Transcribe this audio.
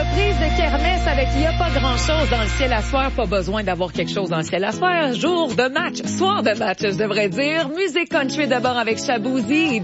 reprise de Kermesse avec Il y a pas grand-chose dans le ciel à soir. Pas besoin d'avoir quelque chose dans le ciel à soir. Jour de match, soir de match, je devrais dire. Musique country d'abord avec Shaboozey.